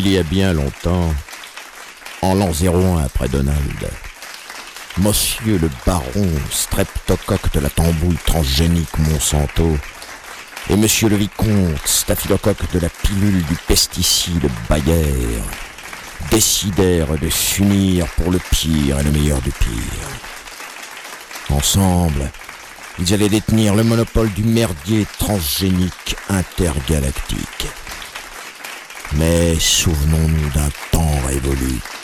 Il y a bien longtemps, en l'an 01 après Donald, Monsieur le baron streptocoque de la tambouille transgénique Monsanto et Monsieur le vicomte staphylocoque de la pilule du pesticide Bayer décidèrent de s'unir pour le pire et le meilleur du pire. Ensemble, ils allaient détenir le monopole du merdier transgénique intergalactique. Mais souvenons-nous d'un temps révolu.